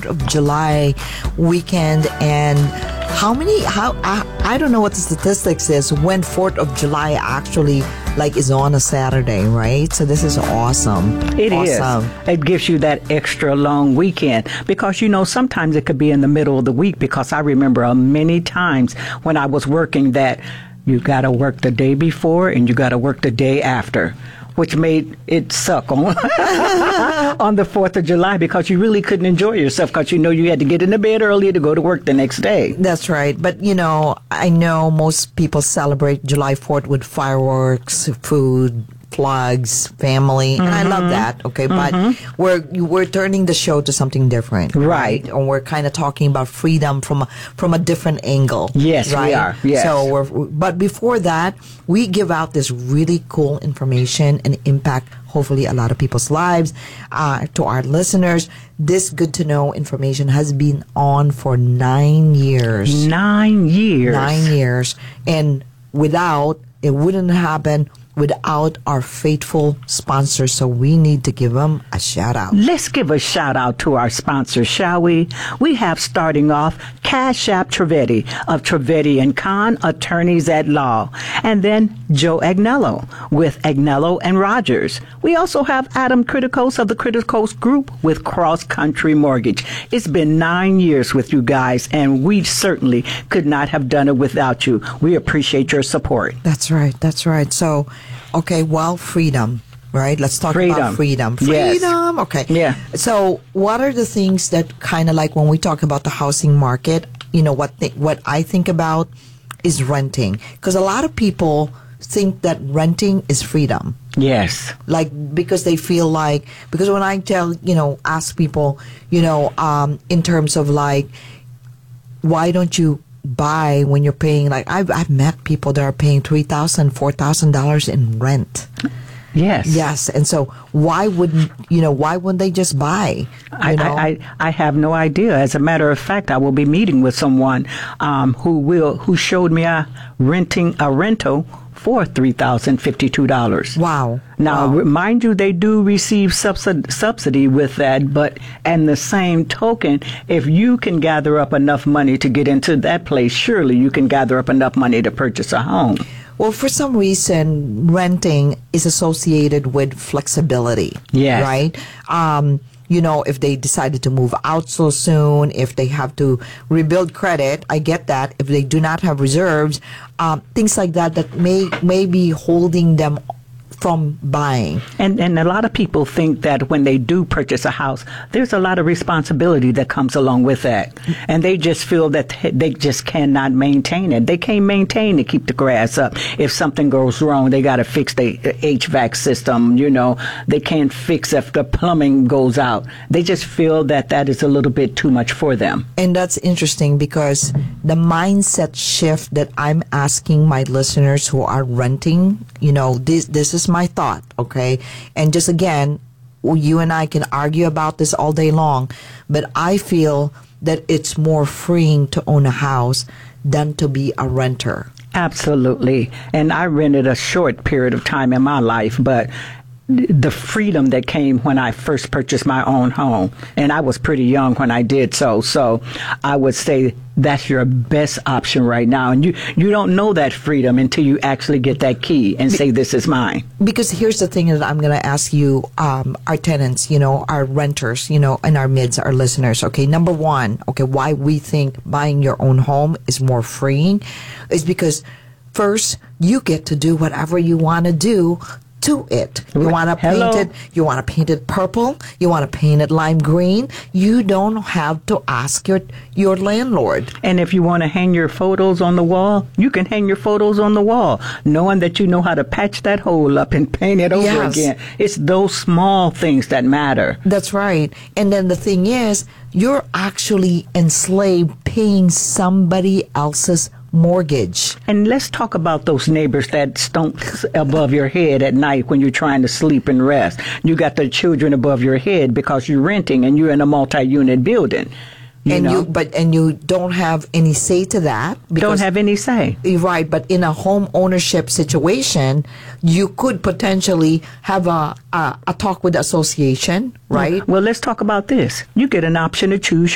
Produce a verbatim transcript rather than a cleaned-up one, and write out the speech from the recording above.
of July weekend. And how many, how, I, I don't know what the statistics is when fourth of July actually like is on a Saturday, right? So this is awesome. It awesome. is. It gives you that extra long weekend because, you know, sometimes it could be in the middle of the week, because I remember uh, many times when I was working that you got to work the day before and you got to work the day after, which made it suck on on the fourth of July because you really couldn't enjoy yourself because you know you had to get into bed early to go to work the next day. That's right. But, you know, I know most people celebrate July fourth with fireworks, food, plugs, family, and Mm-hmm. I love that. Okay, Mm-hmm. but we're we're turning the show to something different, Right. right? And we're kind of talking about freedom from a, from a different angle. Yes, right? we are. Yes. So we're, but before that, we give out this really cool information and impact hopefully a lot of people's lives. Uh, to our listeners, this good to know information has been on for nine years. Nine years. Nine years, and without it wouldn't happen without our faithful sponsors, so we need to give them a shout out. Let's give a shout out to our sponsors, shall we? We have starting off Cash App Trivedi of Trivedi and Khan, attorneys at law, and then Joe Agnello with Agnello and Rogers. We also have Adam Criticos of the Criticos Group with Cross Country Mortgage. It's been nine years with you guys, and we certainly could not have done it without you. We appreciate your support. That's right. That's right. So, okay, well, freedom, right? Let's talk Freedom. about freedom. Yes. Freedom. Okay. Yeah. So, what are the things that kind of like when we talk about the housing market, you know, what th- what I think about is renting, because a lot of people think that renting is freedom. Yes. Like, because they feel like, because when I tell, you know, ask people, you know, um, in terms of like, why don't you buy when you're paying, like, I've, I've met people that are paying three thousand dollars, four thousand dollars in rent. Yes. Yes. And so why wouldn't, you know, why wouldn't they just buy? I, You know? I, I, I have no idea. As a matter of fact, I will be meeting with someone um, who will who showed me a renting a rental for three thousand fifty-two dollars. Wow. Now, Wow. mind you, they do receive subsidi- subsidy with that, but and the same token, if you can gather up enough money to get into that place, surely you can gather up enough money to purchase a home. Well, for some reason, renting is associated with flexibility. Yes. Right? Um, you know, if they decided to move out so soon, if they have to rebuild credit, I get that. If they do not have reserves, um, things like that, that may, may be holding them from buying. And and a lot of people think that when they do purchase a house, there's a lot of responsibility that comes along with that. And they just feel that they just cannot maintain it. They can't maintain to keep the grass up. If something goes wrong, they got to fix the H V A C system, you know. They can't fix if the plumbing goes out. They just feel that that is a little bit too much for them. And that's interesting because the mindset shift that I'm asking my listeners who are renting, you know, this this is my thought, okay? And just again, you and I can argue about this all day long, but I feel that it's more freeing to own a house than to be a renter. Absolutely. And I rented a short period of time in my life, but the freedom that came when I first purchased my own home, and I was pretty young when I did so, so I would say that's your best option right now. And you, you don't know that freedom until you actually get that key and say, this is mine. Because here's the thing that I'm going to ask you, um, our tenants, you know, our renters, you know, in our midst, our listeners. Okay, number one, okay, why we think buying your own home is more freeing is because first, you get to do whatever you want to do to it. You want to paint Hello. it, you want to paint it purple, you want to paint it lime green. You don't have to ask your your landlord. And if you want to hang your photos on the wall, you can hang your photos on the wall, knowing that you know how to patch that hole up and paint it over Yes. again. It's those small things that matter. That's right. And then the thing is, you're actually enslaved paying somebody else's mortgage. And let's talk about those neighbors that stomp above your head at night when you're trying to sleep and rest. You got the children above your head because you're renting and you're in a multi-unit building. You and know? you, but and you don't have any say to that. Don't have any say. Right, but in a home ownership situation, you could potentially have a a, a talk with the association, right? Well, let's talk about this. You get an option to choose